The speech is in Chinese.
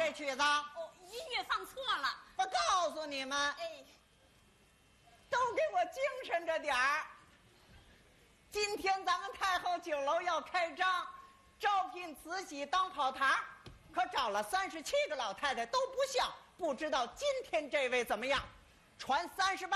这曲子？ 哦，音乐放错了。 我告诉你们， 哎， 都给我精神着点儿。今天咱们太后酒楼要开张，招聘慈禧当跑堂，可找了37个老太太都不像，不知道今天这位怎么样？传38